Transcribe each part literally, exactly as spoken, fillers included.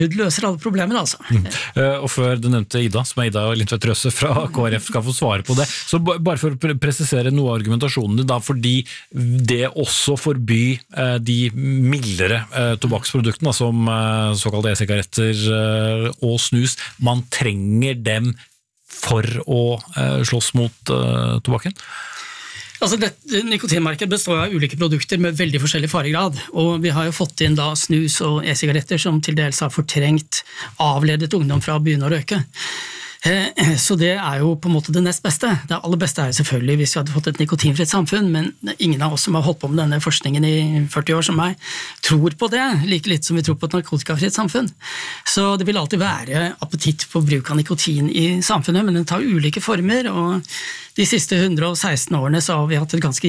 Det løser alle problemer, altså. Mm. Og før du nevnte Ida, som er Ida Lindtvedt Røsse fra K R F, skal få svare på det. Så bare for å presisere noe av argumentasjonene, da, fordi det også forby eh, de mildere eh, tobakksproduktene, som eh, såkalte e-sigaretter eh, og snus, man trenger dem for å eh, slåss mot eh, tobakken? Altså det, Nikotinmarkedet består av ulike produkter med veldig forskjellig faregrad, og vi har jo fått inn da snus og e-sigaretter som til dels har fortrengt avledet ungdom fra å begynne å røyke. Så det er jo på en måte det nest beste. Det aller beste er jo selvfølgelig hvis vi hadde fått et nikotinfritt samfunn, men ingen av oss som har holdt på med denne forskningen i førti år som meg, tror på det, like litt som vi tror på et narkotikafritt samfunn. Så det vil alltid være appetitt på bruk av nikotin i samfunnet, men den tar ulike former, og de siste hundre og seksten årene så har vi hatt et ganske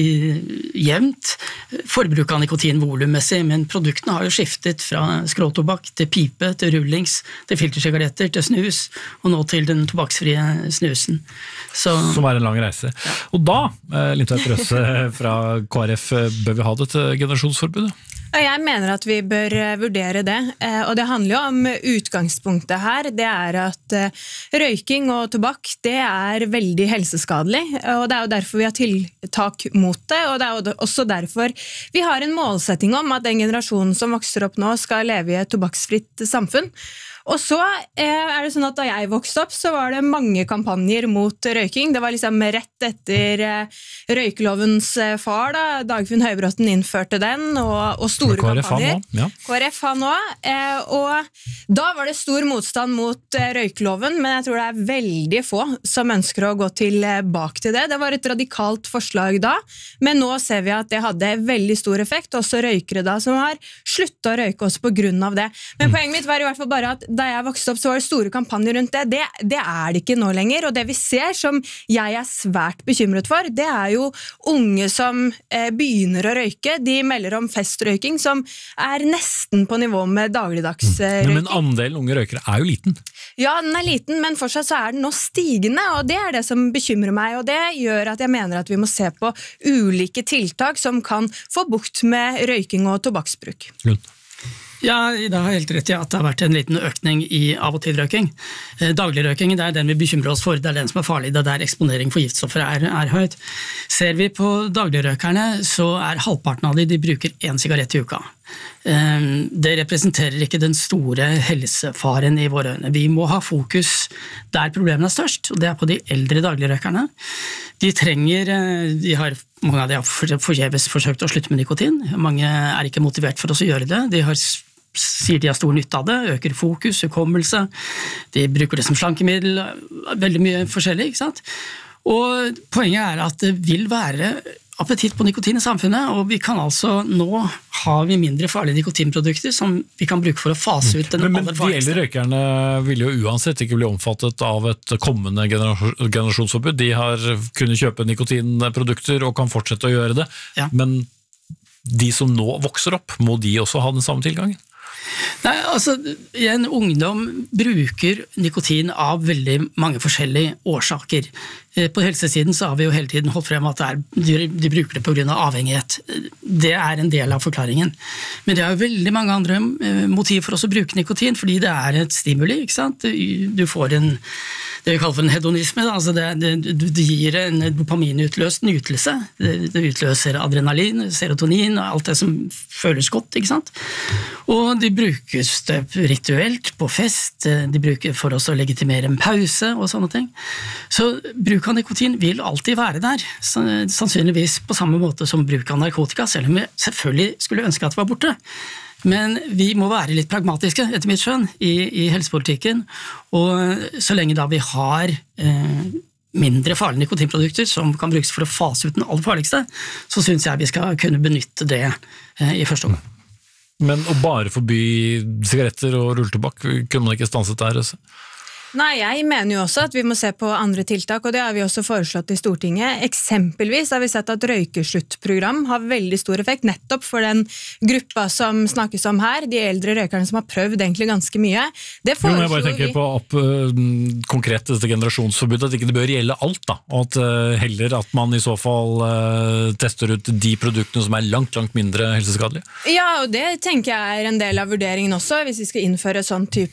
jevnt forbruk av nikotin volummessig, men produktene har jo skiftet fra skråtobakk til pipe, til rullings, til filtersigaretter, til snus, og nå til den tobakksfrie snusen. Så, som er en lang reise. Ja. Og da, Lindtvedt Røsse fra K R F, bør vi ha dette generasjonsforbudet? Jeg mener at vi bør vurdere det, og det handler jo om utgangspunktet her. Det er at røyking og tobakk, det er veldig helseskadelig, og det er jo derfor vi har tiltak mot det, og det er jo også derfor vi har en målsetting om at den generasjonen som vokser opp nå skal leve i et tobakksfritt samfunn. Og så er det sånn at da jeg vokste opp, så var det mange kampanjer mot røyking. Det var liksom rett etter røykelovens far, da. Dagfinn Høybråten innførte den, og, og store K R F kampanjer. Han ja. K R F han også. Og da var det stor motstand mot røykeloven, men jeg tror det er veldig få som ønsker å gå tilbake til det. Det var et radikalt forslag da, men nå ser vi at det hadde veldig stor effekt, også røykere da, som har sluttet å røyke også på grunn av det. Men mm. poenget mitt var i hvert fall bare at da jeg vokste opp så var det store kampanjer rundt det. det. Det er det ikke nå lenger, og det vi ser som jeg er svært bekymret for, det er jo unge som eh, begynner å røyke. De melder om festrøyking som er nesten på nivå med dagligdags eh, røyking. Men andelen unge røykere er jo liten. Ja, den er liten, men fortsatt så er den nå stigende, og det er det som bekymrer meg, og det gjør at jeg mener at vi må se på ulike tiltak som kan få bukt med røyking og tobakksbruk. Lund. Ja, det har helt rett i at det har vært en liten økning i av- og til-røyking. Dagligrøyking, det er den vi bekymrer oss for, det er den som er farlig, det er der eksponering for giftstoffer er, er høyt. Ser vi på dagligrøykerne, så er halvparten av de, de bruker en sigarett i uka. Det representerer ikke den store helsefaren i våre øyne. Vi må ha fokus der problemene er størst, og det er på de eldre dagligrøykerne. De trenger, de har, mange av de har forgjeves forsøkt å slutte med nikotin. Mange er ikke motivert for oss å gjøre det. De har, sier de har stor nytte av det, øker fokus, hukommelse. De bruker det som slankemiddel, veldig mye forskjellig, ikke sant? Og poenget er at det vil være appetitt på nikotin i samfunnet, og vi kan altså, nå har vi mindre farlige nikotinprodukter som vi kan bruke for å fase ut den men, aller farligste. Men de eldre røykerne vil jo uansett ikke bli omfattet av et kommende generasjonsforbud. De har kunnet kjøpe nikotinprodukter og kan fortsette å gjøre det, ja. Men de som nå vokser opp, må de også ha den samme tilgangen? Nei, altså, en ungdom bruker nikotin av veldig mange forskjellige årsaker. På helsesiden så har vi jo hele tiden holdt frem at det er, de, de bruker det på grunn av avhengighet. Det er en del av forklaringen. Men det er jo veldig mange andre motiv for oss å bruke nikotin, fordi det er et stimuli, ikke sant? Du får en, det vi kaller for en hedonisme, altså det, det, det gir en dopaminutløst nytelse. Det, det utløser adrenalin, serotonin og alt det som føles godt, ikke sant? Og de brukes det rituelt på fest, de bruker for oss å legitimere en pause og sånne ting. Så bruk av nikotin vil alltid være der, sannsynligvis på samme måte som bruk av narkotika, selv om vi selvfølgelig skulle ønske at det var borte. Men vi må være litt pragmatiske, etter mitt skjønn, i, i helsepolitikken, og så lenge da vi har eh, mindre farlige nikotinprodukter som kan brukes for å fase ut den aller farligste, så synes jeg vi skal kunne benytte det eh, i første omgang. Men å bare forby sigaretter og rulletobakk, kunne man ikke stanset der også? Nei, jeg mener jo også at vi må se på andre tiltak, og det har vi også foreslått i Stortinget. Eksempelvis har vi sett at røykesluttprogram har veldig stor effekt, nettopp for den gruppa som snakkes om her, de eldre røykerne som har prøvd egentlig ganske mye. Det jo, jeg bare foreslo tenker vi... på opp, uh, konkret dette generasjonsforbudet, at ikke det bør gjelde alt, da, og at uh, heller at man i så fall uh, tester ut de produktene som er langt, langt mindre helseskadelige. Ja, og det tenker jeg er en del av vurderingen også, hvis vi skal innføre sånn type